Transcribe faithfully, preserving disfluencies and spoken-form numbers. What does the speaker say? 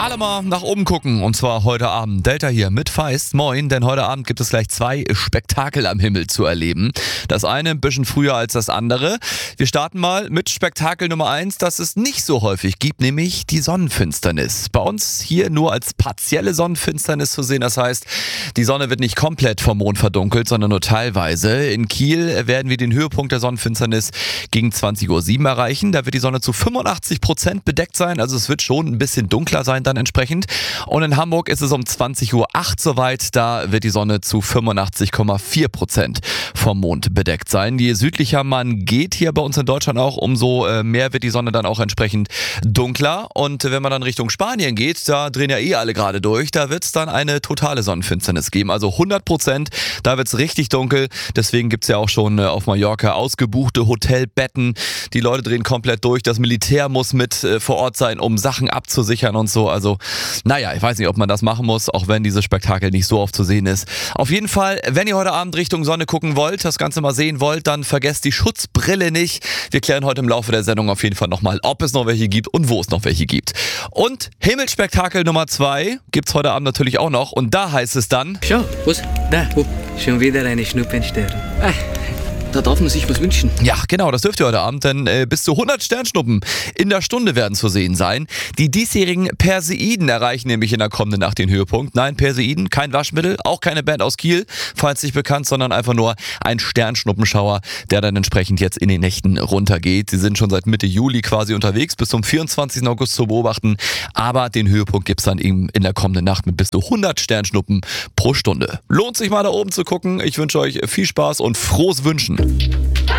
Alle mal nach oben gucken und zwar heute Abend. Delta hier mit Feist. Moin, denn heute Abend gibt es gleich zwei Spektakel am Himmel zu erleben. Das eine ein bisschen früher als das andere. Wir starten mal mit Spektakel Nummer eins, das es nicht so häufig gibt, nämlich die Sonnenfinsternis. Bei uns hier nur als partielle Sonnenfinsternis zu sehen. Das heißt, die Sonne wird nicht komplett vom Mond verdunkelt, sondern nur teilweise. In Kiel werden wir den Höhepunkt der Sonnenfinsternis gegen zwanzig Uhr sieben erreichen. Da wird die Sonne zu fünfundachtzig Prozent bedeckt sein. Also es wird schon ein bisschen dunkler sein dann entsprechend. Und in Hamburg ist es um zwanzig Uhr acht soweit. Da wird die Sonne zu fünfundachtzig Komma vier Prozent vom Mond bedeckt sein. Je südlicher man geht hier bei uns in Deutschland auch, umso mehr wird die Sonne dann auch entsprechend dunkler. Und wenn man dann Richtung Spanien geht, da drehen ja eh alle gerade durch, da wird es dann eine totale Sonnenfinsternis geben. Also hundert Prozent, da wird es richtig dunkel. Deswegen gibt es ja auch schon auf Mallorca ausgebuchte Hotelbetten. Die Leute drehen komplett durch. Das Militär muss mit vor Ort sein, um Sachen abzusichern und so. Also, naja, ich weiß nicht, ob man das machen muss, auch wenn dieses Spektakel nicht so oft zu sehen ist. Auf jeden Fall, wenn ihr heute Abend Richtung Sonne gucken wollt, das Ganze mal sehen wollt, dann vergesst die Schutzbrille nicht. Wir klären heute im Laufe der Sendung auf jeden Fall nochmal, ob es noch welche gibt und wo es noch welche gibt. Und Himmelsspektakel Nummer zwei gibt's heute Abend natürlich auch noch und da heißt es dann... Schau, was? Da, oh, schon wieder eine Schnuppenstern. Ah, da darf man sich was wünschen. Ja, genau, das dürft ihr heute Abend, denn äh, bis zu hundert Sternschnuppen in der Stunde werden zu sehen sein. Die diesjährigen Perseiden erreichen nämlich in der kommenden Nacht den Höhepunkt. Nein, Perseiden, kein Waschmittel, auch keine Band aus Kiel, falls nicht bekannt, sondern einfach nur ein Sternschnuppenschauer, der dann entsprechend jetzt in den Nächten runtergeht. Sie sind schon seit Mitte Juli quasi unterwegs, bis zum vierundzwanzigsten August zu beobachten. Aber den Höhepunkt gibt's dann eben in der kommenden Nacht mit bis zu hundert Sternschnuppen pro Stunde. Lohnt sich mal da oben zu gucken. Ich wünsche euch viel Spaß und frohes Wünschen.